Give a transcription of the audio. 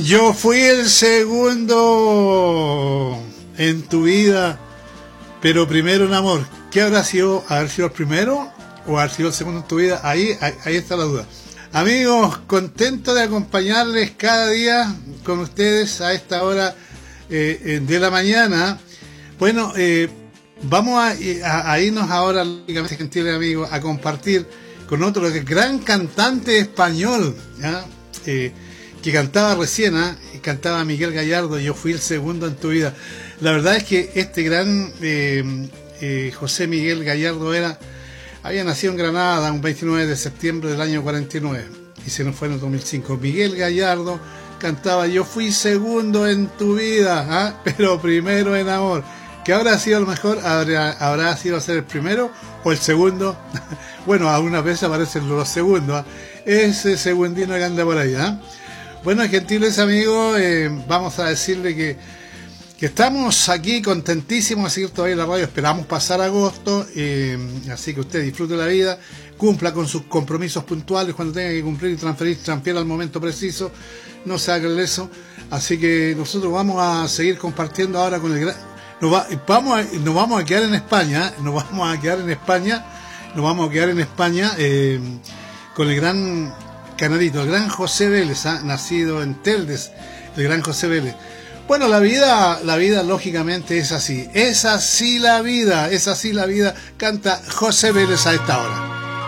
Yo fui el segundo en tu vida, pero primero en amor. ¿Qué habrá sido? ¿Haber sido el primero o haber sido el segundo en tu vida? Ahí está la duda. Amigos, contento de acompañarles cada día con ustedes a esta hora de la mañana. Bueno, vamos a irnos ahora, lógicamente, gentiles amigos, a compartir con otro gran cantante español, ¿ya? Que cantaba recién, cantaba Miguel Gallardo. Yo fui el segundo en tu vida. La verdad es que este gran José Miguel Gallardo había nacido en Granada un 29 de septiembre del año 49 y se nos fue en el 2005. Miguel Gallardo cantaba Yo fui segundo en tu vida, pero primero en amor. ¿Qué habrá sido lo mejor? ¿Habrá sido ser el primero o el segundo? Bueno, algunas veces aparecen los segundos, ese segundino que anda por ahí. Bueno, gentiles amigos, vamos a decirle que estamos aquí contentísimos de seguir todavía en la radio. Esperamos pasar agosto, así que usted disfrute la vida, cumpla con sus compromisos puntuales cuando tenga que cumplir y transfiera al momento preciso, no se haga eso. Así que nosotros vamos a seguir compartiendo ahora con el gran... Nos vamos a quedar en España con el gran canarito, el gran José Vélez, nacido en Teldes, el gran José Vélez. Bueno, la vida lógicamente es así la vida, canta José Vélez a esta hora.